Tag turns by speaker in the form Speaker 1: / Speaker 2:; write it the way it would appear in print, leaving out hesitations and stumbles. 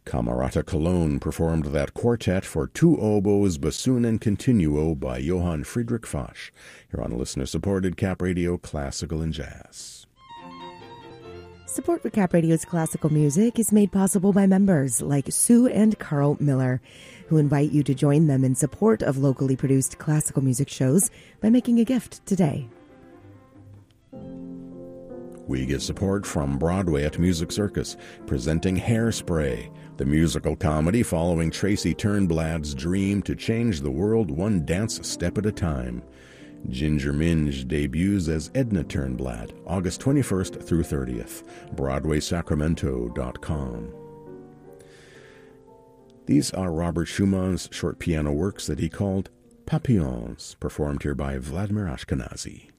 Speaker 1: Camerata Cologne performed that quartet for two oboes, bassoon, and continuo by Johann Friedrich Fasch, here on listener-supported Cap Radio Classical and Jazz.
Speaker 2: Support for Cap Radio's classical music is made possible by members like Sue and Carl Miller, who invite you to join them in support of locally produced classical music shows by making a gift today.
Speaker 1: We get support from Broadway at Music Circus, presenting Hairspray, the musical comedy following Tracy Turnblad's dream to change the world one dance step at a time. Ginger Minge debuts as Edna Turnblad, August 21st through 30th. BroadwaySacramento.com. These are Robert Schumann's short piano works that he called Papillons, performed here by Vladimir Ashkenazy.